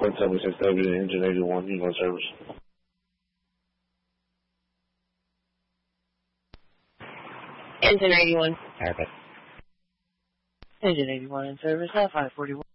Port 76W, Engine 81, you on service. Engine 81. Perfect. Engine 81 in service, 541.